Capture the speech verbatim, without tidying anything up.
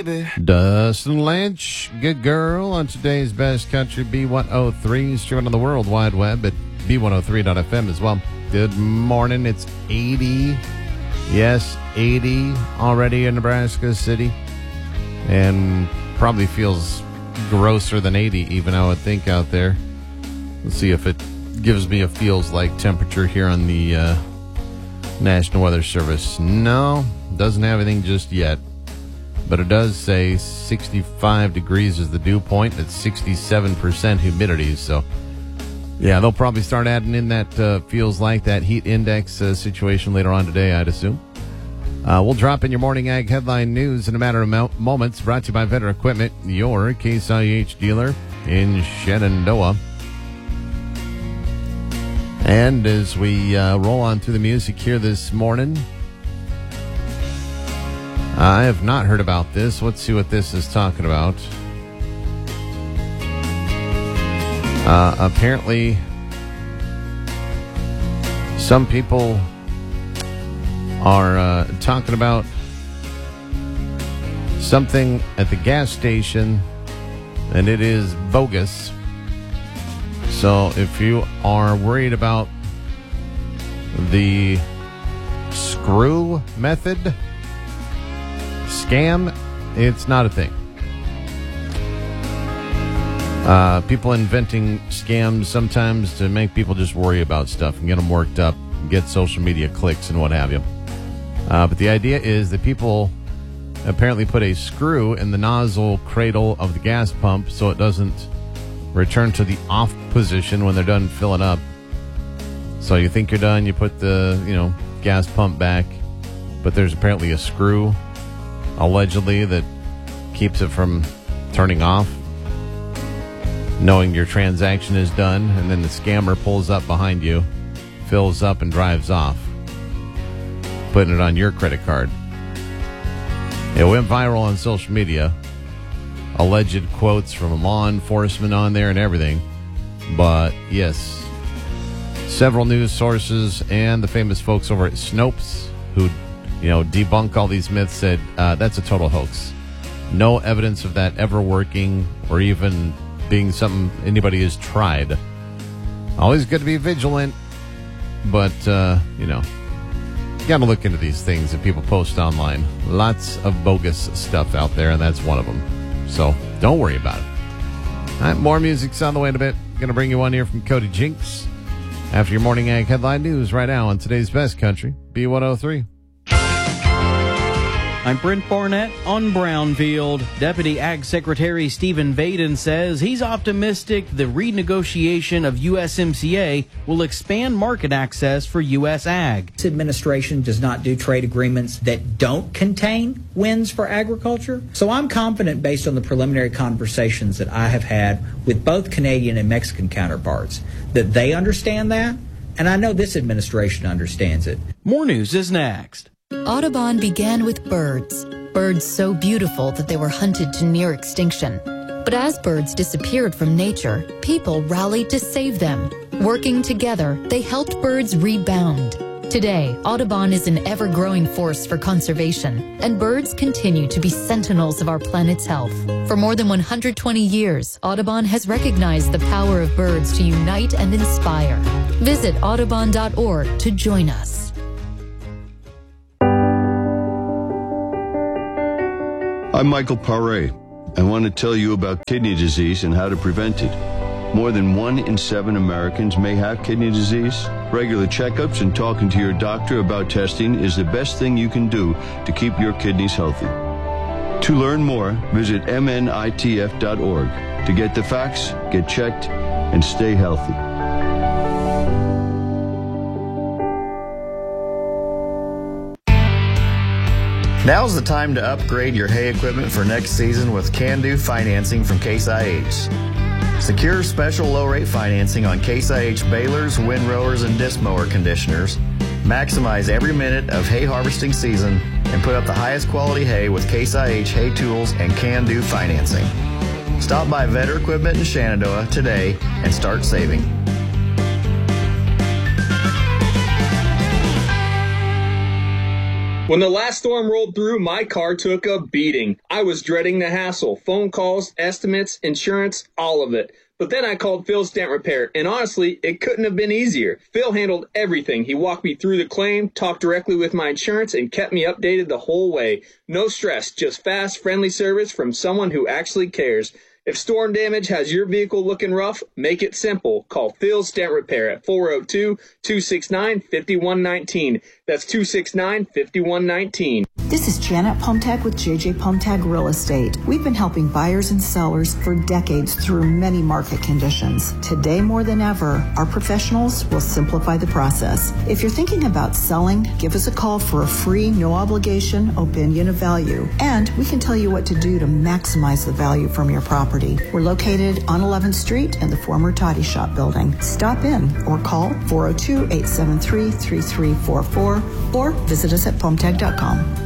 baby. Dustin Lynch, good girl, on today's Best Country B one oh three, streaming on the World Wide Web at B one oh three dot F M as well. Good morning. It's eighty. Yes, eighty already in Nebraska City. And probably feels grosser than eighty even, I would think, out there. Let's see if it gives me a feels like temperature here on the uh, National Weather Service. No, doesn't have anything just yet. But it does say sixty-five degrees is the dew point. It's sixty-seven percent humidity. So, yeah, they'll probably start adding in that uh, feels like that heat index uh, situation later on today, I'd assume. Uh, we'll drop in your morning ag headline news in a matter of mo- moments. Brought to you by Vetter Equipment, your Case I H dealer in Shenandoah. And as we uh, roll on through the music here this morning, I have not heard about this. Let's see what this is talking about. Uh, apparently, some people are uh, talking about something at the gas station, and it is bogus. So if you are worried about the screw method scam, it's not a thing. Uh, people inventing scams sometimes to make people just worry about stuff and get them worked up, get social media clicks and what have you. Uh, but the idea is that people apparently put a screw in the nozzle cradle of the gas pump so it doesn't return to the off position when they're done filling up. So you think you're done, you put the, you know, gas pump back, but there's apparently a screw, allegedly, that keeps it from turning off, knowing your transaction is done, and then the scammer pulls up behind you, fills up, and drives off, putting it on your credit card. It went viral on social media. Alleged quotes from law enforcement on there and everything. But, yes, several news sources and the famous folks over at Snopes who, you know, debunk all these myths said uh, that's a total hoax. No evidence of that ever working or even being something anybody has tried. Always good to be vigilant, but, uh, you know, you got to look into these things that people post online. Lots of bogus stuff out there, and that's one of them. So don't worry about it. All right, more music's on the way in a bit. Going to bring you one here from Cody Jinks after your morning ag headline news right now on today's Best Country B one oh three. I'm Brent Barnett on Brownfield. Deputy Ag Secretary Stephen Vaden says he's optimistic the renegotiation of U S M C A will expand market access for U S ag. This administration does not do trade agreements that don't contain wins for agriculture. So I'm confident, based on the preliminary conversations that I have had with both Canadian and Mexican counterparts, that they understand that, and I know this administration understands it. More news is next. Audubon began with birds. Birds so beautiful that they were hunted to near extinction. But as birds disappeared from nature, people rallied to save them. Working together, they helped birds rebound. Today, Audubon is an ever-growing force for conservation, and birds continue to be sentinels of our planet's health. For more than one hundred twenty years, Audubon has recognized the power of birds to unite and inspire. Visit audubon dot org to join us. I'm Michael Paré. I want to tell you about kidney disease and how to prevent it. More than one in seven Americans may have kidney disease. Regular checkups and talking to your doctor about testing is the best thing you can do to keep your kidneys healthy. To learn more, visit M N I T F dot org. To get the facts, get checked, and stay healthy. Now's the time to upgrade your hay equipment for next season with Can-Do financing from Case I H. Secure special low-rate financing on Case I H balers, windrowers, and disc mower conditioners. Maximize every minute of hay harvesting season and put up the highest quality hay with Case I H hay tools and Can-Do financing. Stop by Vetter Equipment in Shenandoah today and start saving. When the last storm rolled through, my car took a beating. I was dreading the hassle, phone calls, estimates, insurance, all of it. But then I called Phil's Dent Repair, and honestly, it couldn't have been easier. Phil handled everything. He walked me through the claim, talked directly with my insurance, and kept me updated the whole way. No stress, just fast, friendly service from someone who actually cares. If storm damage has your vehicle looking rough, make it simple. Call Phil's Dent Repair at four oh two, two six nine, five one one nine. That's two six nine, five one one nine. This is Janet Pomtag with J J Pomtag Real Estate. We've been helping buyers and sellers for decades through many market conditions. Today more than ever, our professionals will simplify the process. If you're thinking about selling, give us a call for a free, no obligation opinion of value. And we can tell you what to do to maximize the value from your property. We're located on eleventh Street in the former Toddy Shop building. Stop in or call four oh two, eight seven three, three three four four or visit us at pomtag dot com.